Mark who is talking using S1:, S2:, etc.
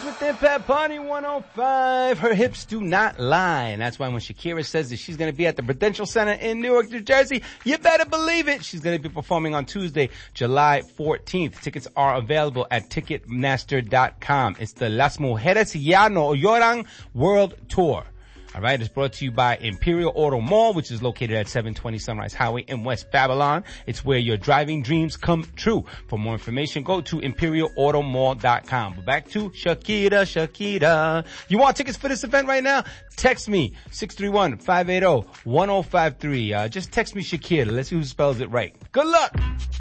S1: Breakfast with Impact Party 105. Her hips do not lie. And that's why when Shakira says that she's going to be at the Prudential Center in Newark, New Jersey, you better believe it. She's going to be performing on Tuesday, July 14th. Tickets are available at Ticketmaster.com. It's the Las Mujeres Ya No Lloran World Tour. All right, it's brought to you by Imperial Auto Mall, which is located at 720 Sunrise Highway in West Babylon. It's where your driving dreams come true. For more information, go to ImperialAutomall.com. But back to Shakira. You want tickets for this event right now? Text me, 631-580-1053. Just text me Shakira. Let's see who spells it right. Good luck!